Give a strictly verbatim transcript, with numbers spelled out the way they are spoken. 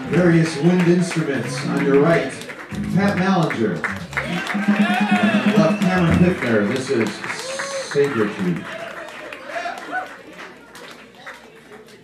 various wind instruments. On your right, Pat Mallinger. And on the left, Cameron Pickner. This is Saber Tree.